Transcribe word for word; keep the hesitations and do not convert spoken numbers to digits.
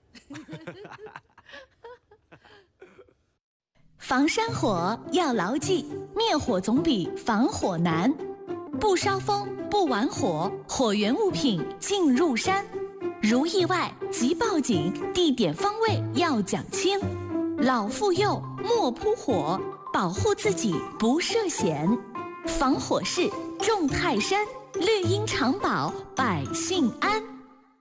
防山火要牢记，灭火总比防火难。不烧风，不玩火，火源物品进入山。如意外即报警，地点方位要讲清。老妇幼莫扑火，保护自己不涉险。防火势重泰山，绿荫长保百姓安。